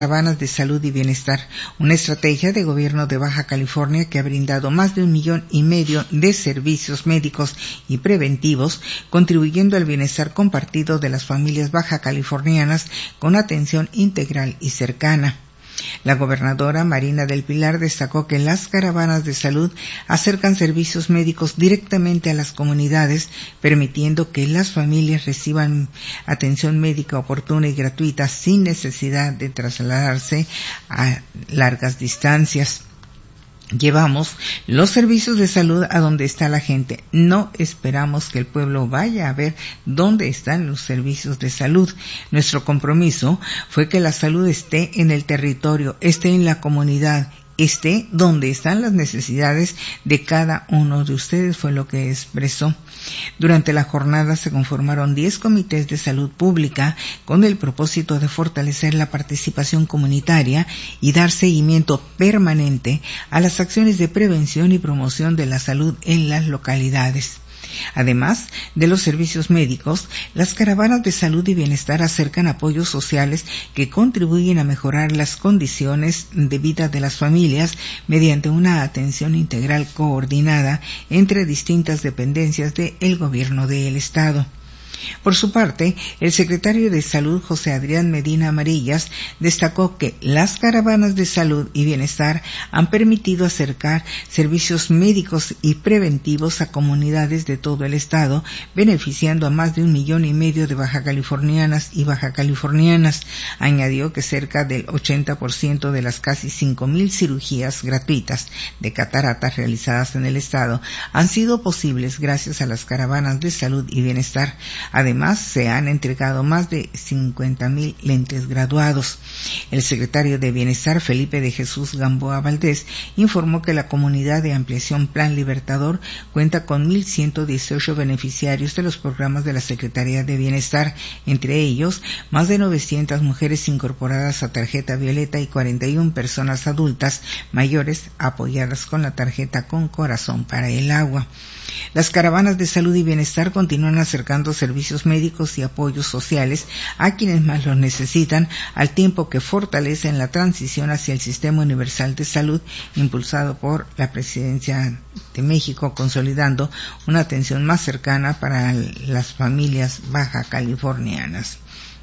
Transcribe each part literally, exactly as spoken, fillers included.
Caravanas de Salud y Bienestar, una estrategia de gobierno de Baja California que ha brindado más de un millón y medio de servicios médicos y preventivos, contribuyendo al bienestar compartido de las familias baja californianas con atención integral y cercana. La gobernadora Marina del Pilar destacó que las caravanas de salud acercan servicios médicos directamente a las comunidades, permitiendo que las familias reciban atención médica oportuna y gratuita sin necesidad de trasladarse a largas distancias. Llevamos los servicios de salud a donde está la gente. No esperamos que el pueblo vaya a ver dónde están los servicios de salud. Nuestro compromiso fue que la salud esté en el territorio, esté en la comunidad, esté donde están las necesidades de cada uno de ustedes, fue lo que expresó. Durante la jornada se conformaron diez comités de salud pública con el propósito de fortalecer la participación comunitaria y dar seguimiento permanente a las acciones de prevención y promoción de la salud en las localidades. Además de los servicios médicos, las caravanas de salud y bienestar acercan apoyos sociales que contribuyen a mejorar las condiciones de vida de las familias mediante una atención integral coordinada entre distintas dependencias del gobierno del Estado. Por su parte, el secretario de Salud, José Adrián Medina Amarillas, destacó que las caravanas de salud y bienestar han permitido acercar servicios médicos y preventivos a comunidades de todo el estado, beneficiando a más de un millón y medio de baja californianas y baja californianas. Añadió que cerca del ochenta por ciento de las casi cinco mil cirugías gratuitas de cataratas realizadas en el estado han sido posibles gracias a las caravanas de salud y bienestar. Además, se han entregado más de cincuenta mil lentes graduados. El secretario de Bienestar, Felipe de Jesús Gamboa Valdés, informó que la comunidad de ampliación Plan Libertador cuenta con mil ciento dieciocho beneficiarios de los programas de la Secretaría de Bienestar, entre ellos más de novecientas mujeres incorporadas a tarjeta violeta y cuarenta y una personas adultas mayores apoyadas con la tarjeta Con Corazón para el Agua. Las caravanas de salud y bienestar continúan acercando servicios médicos y apoyos sociales a quienes más los necesitan, al tiempo que fortalecen la transición hacia el Sistema Universal de Salud impulsado por la Presidencia de México, consolidando una atención más cercana para las familias baja californianas.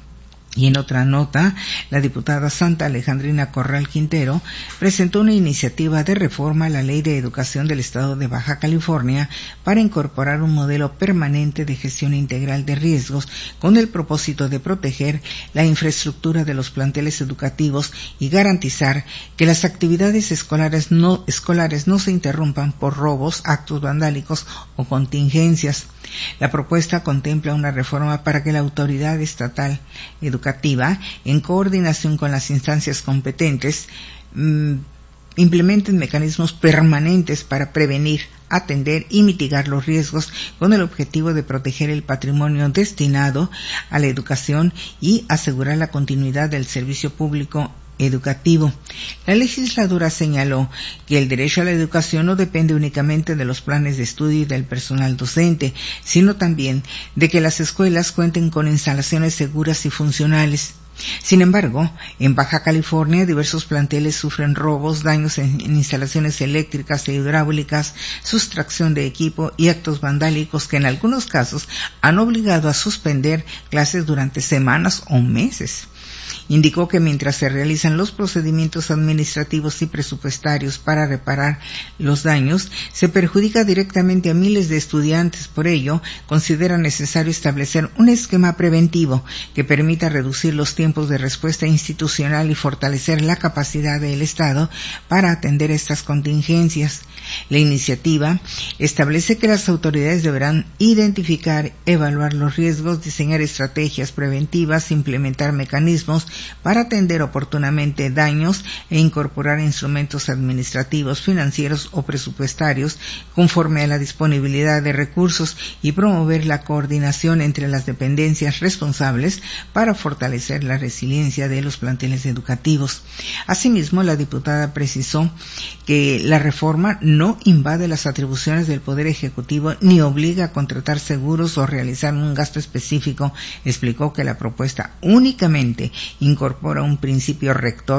Y en otra nota, la diputada Santa Alejandrina Corral Quintero presentó una iniciativa de reforma a la Ley de Educación del Estado de Baja California para incorporar un modelo permanente de gestión integral de riesgos con el propósito de proteger la infraestructura de los planteles educativos y garantizar que las actividades escolares no, escolares no se interrumpan por robos, actos vandálicos o contingencias. La propuesta contempla una reforma para que la autoridad estatal educativa, en coordinación con las instancias competentes, mmm, implementen mecanismos permanentes para prevenir, atender y mitigar los riesgos con el objetivo de proteger el patrimonio destinado a la educación y asegurar la continuidad del servicio público educativo. La legisladora señaló que el derecho a la educación no depende únicamente de los planes de estudio y del personal docente, sino también de que las escuelas cuenten con instalaciones seguras y funcionales. Sin embargo, en Baja California diversos planteles sufren robos, daños en, en instalaciones eléctricas e hidráulicas, sustracción de equipo y actos vandálicos que en algunos casos han obligado a suspender clases durante semanas o meses. Indicó que mientras se realizan los procedimientos administrativos y presupuestarios para reparar los daños, se perjudica directamente a miles de estudiantes. Por ello, considera necesario establecer un esquema preventivo que permita reducir los tiempos de respuesta institucional y fortalecer la capacidad del Estado para atender estas contingencias. La iniciativa establece que las autoridades deberán identificar, evaluar los riesgos, diseñar estrategias preventivas, implementar mecanismos para atender oportunamente daños e incorporar instrumentos administrativos, financieros o presupuestarios conforme a la disponibilidad de recursos y promover la coordinación entre las dependencias responsables para fortalecer la resiliencia de los planteles educativos. Asimismo, la diputada precisó que la reforma no invade las atribuciones del Poder Ejecutivo ni obliga a contratar seguros o realizar un gasto específico. Explicó que la propuesta únicamente incorpora un principio rector